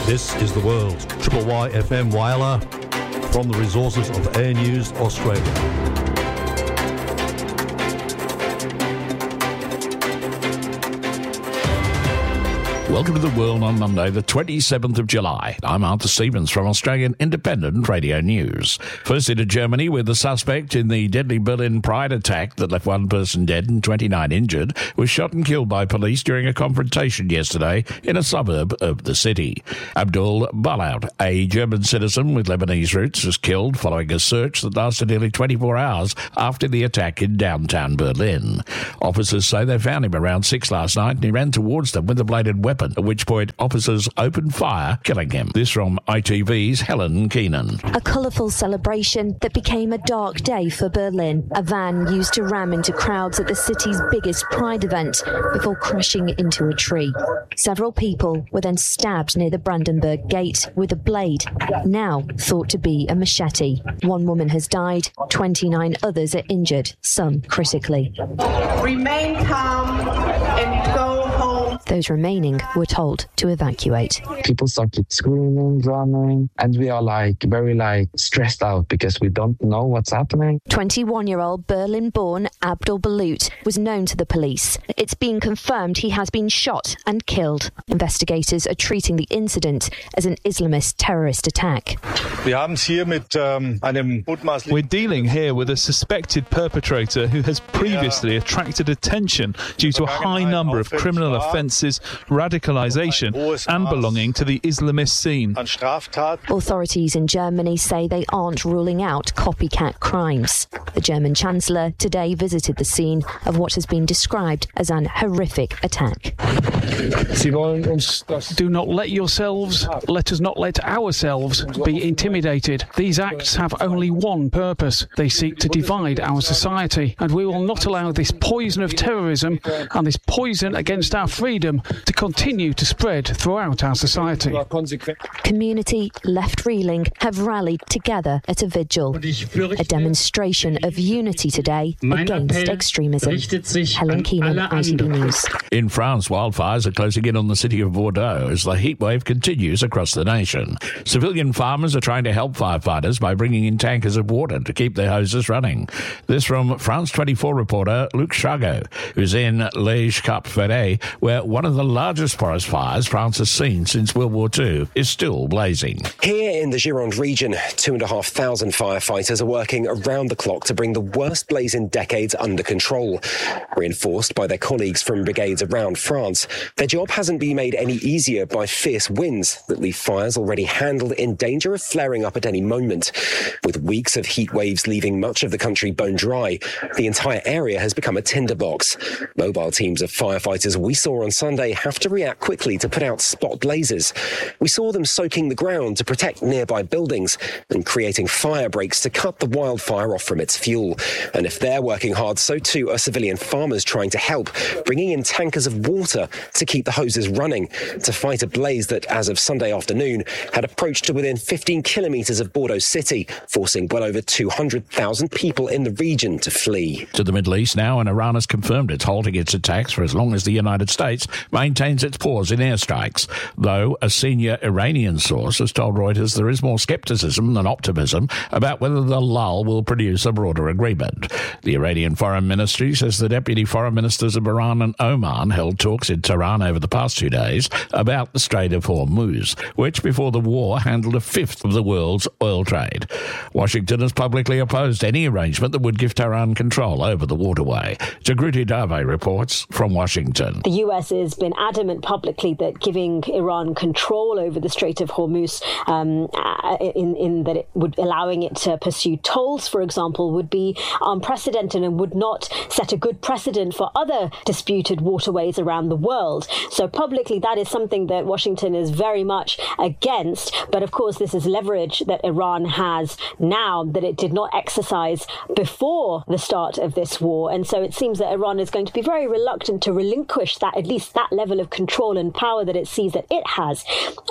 This is The World. Triple Y FM Whyalla from the resources of Air News Australia. Welcome to The World on Monday, the 27th of July. I'm Arthur Stevens from Australian Independent Radio News. First into Germany, where the suspect in the deadly Berlin Pride attack that left one person dead and 29 injured was shot and killed by police during a confrontation yesterday in a suburb of the city. Abdul Balaut, a German citizen with Lebanese roots, was killed following a search that lasted nearly 24 hours after the attack in downtown Berlin. Officers say they found him around 6 last night and he ran towards them with a bladed weapon, at which point officers opened fire, killing him. This from ITV's Helen Keenan. A colourful celebration that became a dark day for Berlin. A van used to ram into crowds at the city's biggest Pride event before crashing into a tree. Several people were then stabbed near the Brandenburg Gate with a blade, now thought to be a machete. One woman has died, 29 others are injured, some critically. Remain calm and go home. Those remaining were told to evacuate. People started screaming, running, and we are very stressed out because we don't know what's happening. 21-year-old Berlin-born Abdul Balout was known to the police. It's been confirmed he has been shot and killed. Investigators are treating the incident as an Islamist terrorist attack. We're dealing here with a suspected perpetrator who has previously attracted attention due to a high number of criminal offences, radicalisation and belonging to the Islamist scene. Authorities in Germany say they aren't ruling out copycat crimes. The German Chancellor today visited the scene of what has been described as an horrific attack. Do not let us not let ourselves be intimidated. These acts have only one purpose. They seek to divide our society, and we will not allow this poison of terrorism and this poison against our freedom to continue to spread throughout our society. Community left reeling have rallied together at a vigil. A demonstration of unity today against extremism. Helen Keenan, ITV News. In France, wildfires are closing in on the city of Bordeaux as the heatwave continues across the nation. Civilian farmers are trying to help firefighters by bringing in tankers of water to keep their hoses running. This from France 24 reporter Luc Chagot, who's in Les Cap-Ferret, where one of the largest forest fires France has seen since World War II is still blazing. Here in the Gironde region, 2,500 firefighters are working around the clock to bring the worst blaze in decades under control. Reinforced by their colleagues from brigades around France, their job hasn't been made any easier by fierce winds that leave fires already handled in danger of flaring up at any moment. With weeks of heat waves leaving much of the country bone dry, the entire area has become a tinderbox. Mobile teams of firefighters we saw on Sunday have to react quickly to put out spot blazes. We saw them soaking the ground to protect nearby buildings and creating fire breaks to cut the wildfire off from its fuel. And if they're working hard, so too are civilian farmers trying to help, bringing in tankers of water to keep the hoses running to fight a blaze that, as of Sunday afternoon, had approached to within 15 kilometres of Bordeaux city, forcing well over 200,000 people in the region to flee. To the Middle East now, and Iran has confirmed it's halting its attacks for as long as the United States maintains its pause in airstrikes, though a senior Iranian source has told Reuters there is more scepticism than optimism about whether the lull will produce a broader agreement. The Iranian Foreign Ministry says the deputy foreign ministers of Iran and Oman held talks in Tehran over the past 2 days about the Strait of Hormuz, which before the war handled a fifth of the world's oil trade. Washington has publicly opposed any arrangement that would give Tehran control over the waterway. Jagruti Dave reports from Washington. The US has been adamant publicly that giving Iran control over the Strait of Hormuz, in that it would allowing it to pursue tolls, for example, would be unprecedented and would not set a good precedent for other disputed waterways around the world. So publicly, that is something that Washington is very much against. But of course, this is leverage that Iran has now that it did not exercise before the start of this war. And so it seems that Iran is going to be very reluctant to relinquish that, at least least that level of control and power that it sees that it has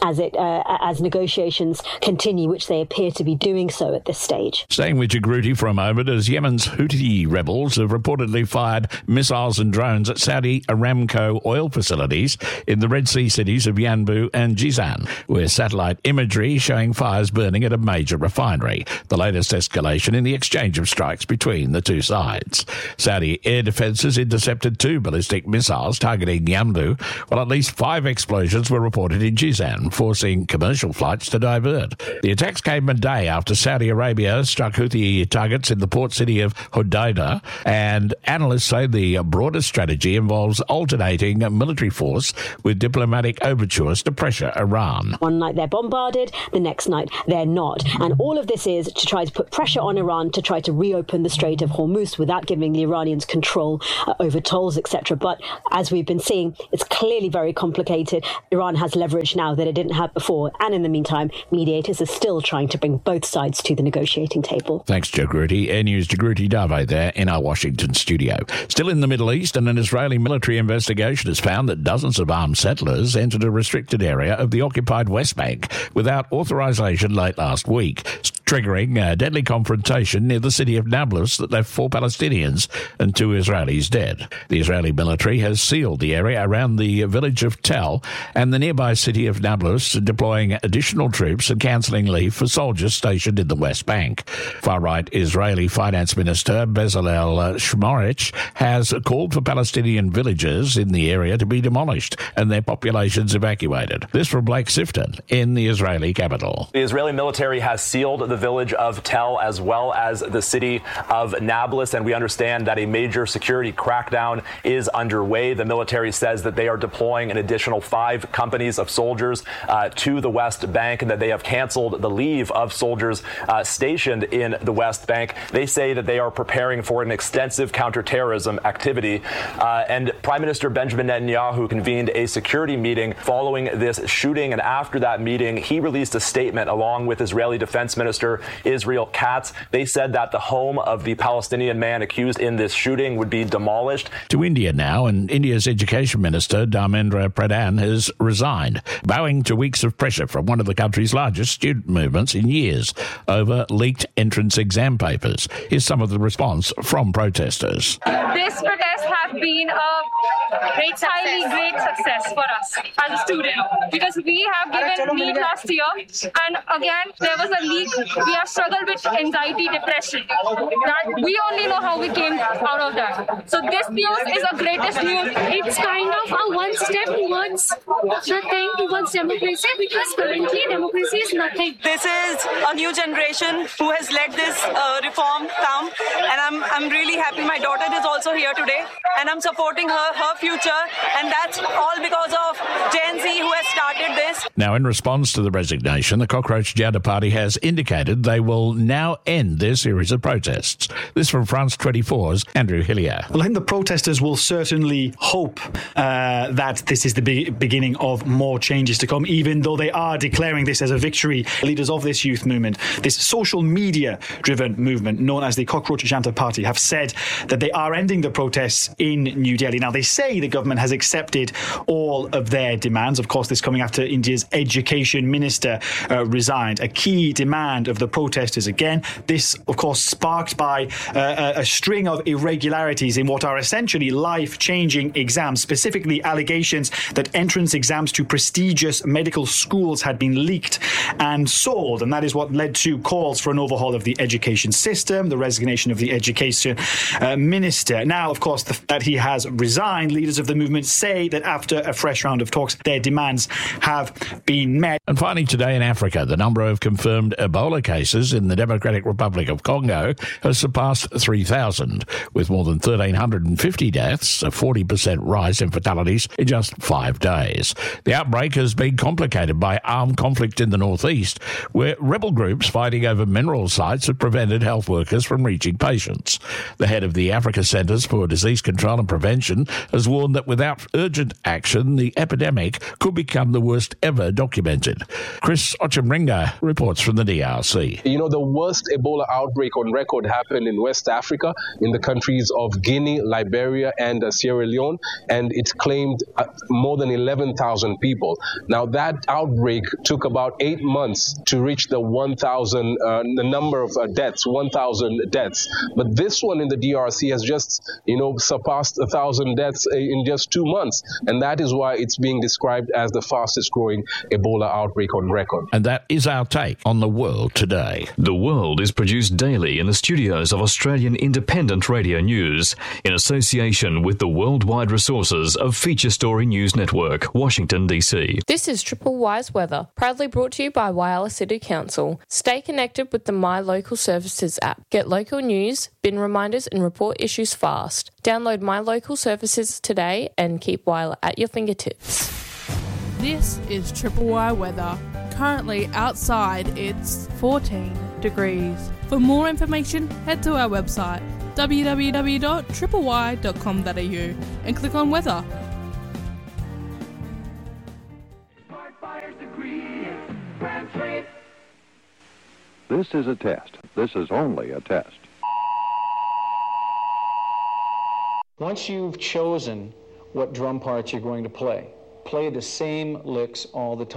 as negotiations continue, which they appear to be doing so at this stage. Staying with Djibouti for a moment, as Yemen's Houthi rebels have reportedly fired missiles and drones at Saudi Aramco oil facilities in the Red Sea cities of Yanbu and Jizan, where satellite imagery showing fires burning at a major refinery, the latest escalation in the exchange of strikes between the two sides. Saudi air defences intercepted 2 ballistic missiles targeting Yanbu, while at least 5 explosions were reported in Jizan, forcing commercial flights to divert. The attacks came a day after Saudi Arabia struck Houthi targets in the port city of Hodeidah, and analysts say the broader strategy involves alternating military force with diplomatic overtures to pressure Iran. One night they're bombarded, the next night they're not. And all of this is to try to put pressure on Iran to try to reopen the Strait of Hormuz without giving the Iranians control over tolls, etc. But as we've been seeing, it's clearly very complicated. Iran has leverage now that it didn't have before. And in the meantime, mediators are still trying to bring both sides to the negotiating table. Thanks, Djibouti. Air News Djibouti Dave there in our Washington studio. Still in the Middle East, and an Israeli military investigation has found that dozens of armed settlers entered a restricted area of the occupied West Bank without authorization late last week, triggering a deadly confrontation near the city of Nablus that left 4 Palestinians and 2 Israelis dead. The Israeli military has sealed the area around the village of Tel and the nearby city of Nablus, deploying additional troops and cancelling leave for soldiers stationed in the West Bank. Far-right Israeli Finance Minister Bezalel Smotrich has called for Palestinian villages in the area to be demolished and their populations evacuated. This from Blake Sifton in the Israeli capital. The Israeli military has sealed the village of Tel as well as the city of Nablus, and we understand that a major security crackdown is underway. The military says that they are deploying an additional 5 companies of soldiers to the West Bank, and that they have canceled the leave of soldiers stationed in the West Bank. They say that they are preparing for an extensive counterterrorism activity. And Prime Minister Benjamin Netanyahu convened a security meeting following this shooting, and after that meeting, he released a statement along with Israeli Defense Minister Israel Katz. They said that the home of the Palestinian man accused in this shooting would be demolished. To India now, and India's Education Minister Dharmendra Pradhan has resigned, bowing to weeks of pressure from one of the country's largest student movements in years over leaked entrance exam papers. Here's some of the response from protesters. This protest has been a great success for us as a student, because we have given NEET last year, and again there was a leak. We have struggled with anxiety, depression. That we only know how we came out of that. So this news is the greatest news. It's kind of a one step towards the thing towards democracy, because currently democracy is nothing. This is a new generation who has let this reform come, and I'm really happy. My daughter is also here today, and I'm supporting her future, and that's all because of Gen Z who has started this. Now, in response to the resignation, the Cockroach Janta Party has indicated they will now end their series of protests. This from France 24's Andrew Hillier. Well, I think the protesters will certainly hope that this is the beginning of more changes to come, even though they are declaring this as a victory. Leaders of this youth movement, this social media-driven movement known as the Cockroach Janta Party, have said that they are ending the protests in New Delhi. Now, they say the government has accepted all of their demands. Of course, this coming after India's education minister resigned. A key demand of the protesters, again, this, of course, sparked by a string of irregularities in what are essentially life-changing exams, specifically allegations that entrance exams to prestigious medical schools had been leaked and sold. And that is what led to calls for an overhaul of the education system, the resignation of the education minister. Now, of course, that he has resigned, leaders of the movement say that after a fresh round of talks, their demands have been met. And finally, today in Africa, the number of confirmed Ebola cases in the Democratic Republic of Congo has surpassed 3,000, with more than 1,350 deaths, a 40% rise in fatalities in just 5 days. The outbreak has been complicated by armed conflict in the northeast, where rebel groups fighting over mineral sites have prevented health workers from reaching patients. The head of the Africa Centres for Disease Control and Prevention has warned that without urgent action, the epidemic could become the worst ever documented. Chris Ochemringa reports from the DRC. You know, the worst Ebola outbreak on record happened in West Africa, in the countries of Guinea, Liberia, and Sierra Leone, and it claimed more than 11,000 people. Now, that outbreak took about 8 months to reach the 1,000, the number of deaths, 1,000 deaths. But this one in the DRC has just, surpassed 1,000 deaths in just 2 months. And that is why it's being described as the fastest growing Ebola outbreak on record. And that is our take on the world today. The World is produced daily in the studios of Australian Independent Radio News in association with the worldwide resources of Feature Story News Network, Washington, D.C. This is Triple Y's weather, proudly brought to you by Whyalla City Council. Stay connected with the My Local Services app. Get local news, bin reminders and report issues fast. Download My Local Services today and keep Whyalla at your fingertips. This is Triple Y weather. Currently outside it's 14 degrees. For more information, head to our website www.tripley.com.au and click on weather. This is a test. This is only a test. Once you've chosen what drum parts you're going to play the same licks all the time.